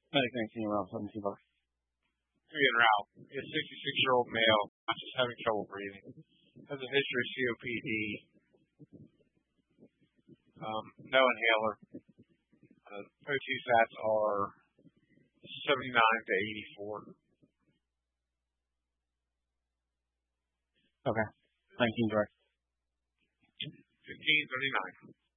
2019 around 17 bucks. En route. A 66-year-old male, just having trouble breathing. Has a history of COPD. No inhaler. O2 sats are 79 to 84. Okay. 19 direct. 1539.